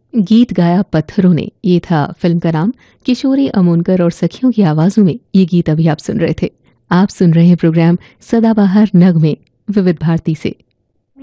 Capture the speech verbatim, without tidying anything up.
गीत गाया पत्थरों ने, ये था फिल्म का नाम। किशोरी अमोनकर और सखियों की आवाज़ों में ये गीत अभी आप सुन रहे थे। आप सुन रहे हैं प्रोग्राम सदाबहार नगमे विविध भारती से।